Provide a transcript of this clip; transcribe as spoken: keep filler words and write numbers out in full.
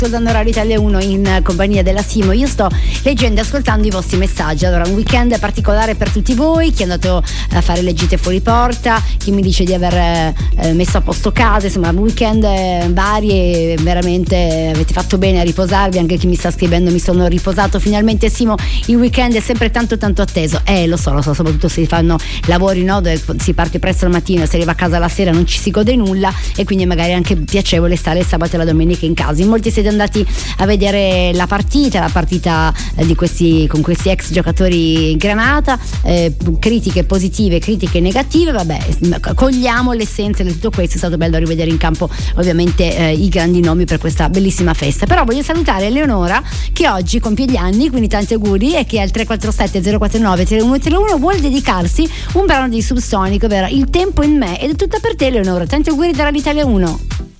ascoltando Radio Italia uno in compagnia della Simo. Io sto leggendo e ascoltando i vostri messaggi. Allora, un weekend particolare per tutti voi, chi è andato a fare le gite fuori porta, chi mi dice di aver eh, messo a posto casa, insomma weekend eh, vari e veramente avete fatto bene a riposarvi. Anche chi mi sta scrivendo: mi sono riposato finalmente Simo, il weekend è sempre tanto tanto atteso. Eh lo so, lo so, soprattutto se si fanno lavori, no, dove si parte presto al mattino, si arriva a casa la sera, non ci si gode nulla, e quindi magari è anche piacevole stare il sabato e la domenica in casa. In molti siete andati a vedere la partita, la partita eh, di questi, con questi ex giocatori Granata, eh, critiche positive, critiche negative, vabbè, cogliamo l'essenza di tutto questo. È stato bello rivedere in campo ovviamente eh, i grandi nomi per questa bellissima festa. Però voglio salutare Eleonora, che oggi compie gli anni, quindi tanti auguri, e che al tre quattro sette zero quattro nove tre uno tre uno vuole dedicarsi un brano di Subsonic, ovvero Il tempo in me, ed è tutta per te Eleonora. Tanti auguri dalla Italia uno.